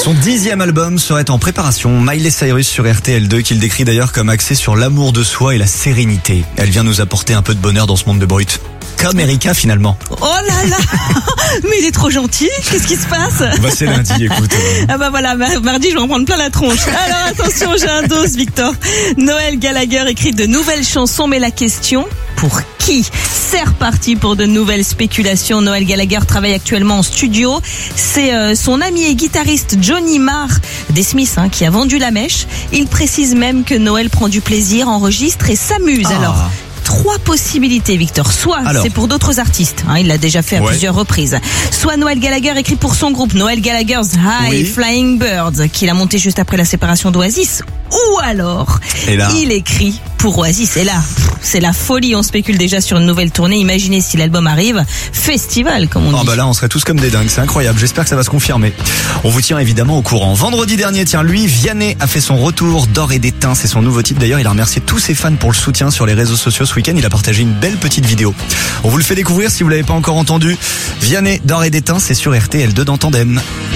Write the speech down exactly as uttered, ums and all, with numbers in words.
Son dixième album serait en préparation. Miley Cyrus sur R T L deux, qu'il décrit d'ailleurs comme axé sur l'amour de soi et la sérénité. Elle vient nous apporter un peu de bonheur dans ce monde de brut. Comme Erika finalement. Oh là là. Mais il est trop gentil. Qu'est-ce qui se passe? Bah c'est lundi, écoute. Ah bah voilà, mardi je vais en prendre plein la tronche. Alors attention, j'ai un dos, Victor. Noël Gallagher écrit de nouvelles chansons, mais la question, pour qui? C'est reparti pour de nouvelles spéculations. Noël Gallagher travaille actuellement en studio. C'est euh, son ami et guitariste Johnny Marr des Smiths hein, qui a vendu la mèche. Il précise même que Noël prend du plaisir, enregistre et s'amuse. Ah. Alors, trois possibilités, Victor. Soit Alors. c'est pour d'autres artistes, hein, il l'a déjà fait à Ouais. plusieurs reprises. Soit Noël Gallagher écrit pour son groupe Noël Gallagher's High Oui. Flying Birds, qu'il a monté juste après la séparation d'Oasis. Ou alors, Et là. il écrit pour Oasis. Et là, pff, c'est la folie. On spécule déjà sur une nouvelle tournée. Imaginez si l'album arrive. Festival, comme on dit. Oh bah là on serait tous comme des dingues, c'est incroyable, j'espère que ça va se confirmer. On vous tient évidemment au courant. Vendredi dernier, tiens, lui, Vianney a fait son retour d'or et d'étain, c'est son nouveau titre d'ailleurs, il a remercié tous ses fans pour le soutien sur les réseaux sociaux ce week-end, il a partagé une belle petite vidéo. On vous le fait découvrir si vous l'avez pas encore entendu. Vianney d'or et d'étain, c'est sur R T L deux dans Tandem.